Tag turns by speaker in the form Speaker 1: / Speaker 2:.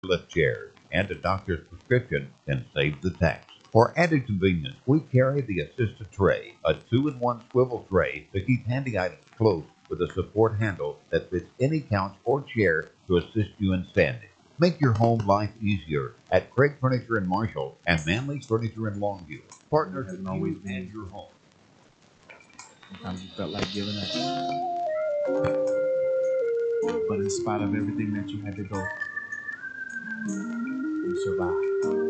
Speaker 1: lift chairs, and a doctor's prescription can save the tax. For added convenience, we carry the assisted tray, a two-in-one swivel tray to keep handy items close with a support handle that fits any couch or chair to assist you in standing. Make your home life easier at Craig Furniture in Marshall and Manley Furniture in Longview. Partners with you and your home.
Speaker 2: Sometimes you felt like giving up. But in spite of everything that you had to go through, you survived.